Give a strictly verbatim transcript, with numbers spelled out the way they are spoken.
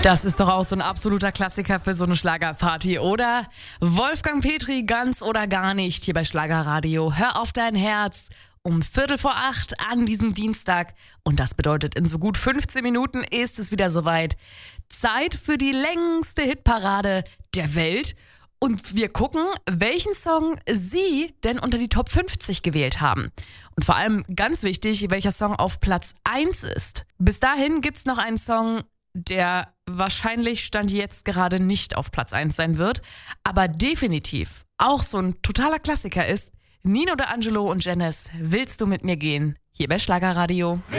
Das ist doch auch so ein absoluter Klassiker für so eine Schlagerparty, oder? Wolfgang Petri, ganz oder gar nicht, hier bei Schlagerradio. Hör auf dein Herz um Viertel vor acht an diesem Dienstag. Und das bedeutet, in so gut fünfzehn Minuten ist es wieder soweit. Zeit für die längste Hitparade der Welt. Und wir gucken, welchen Song Sie denn unter die Top fünfzig gewählt haben. Und vor allem ganz wichtig, welcher Song auf Platz eins ist. Bis dahin gibt's noch einen Song, der wahrscheinlich Stand jetzt gerade nicht auf Platz eins sein wird, aber definitiv auch so ein totaler Klassiker ist. Nino D'Angelo und Janice, willst du mit mir gehen? Hier bei Schlagerradio.